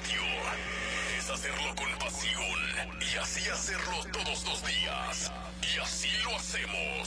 radio es hacerlo con pasión y así hacerlo todos los días. Y así lo hacemos.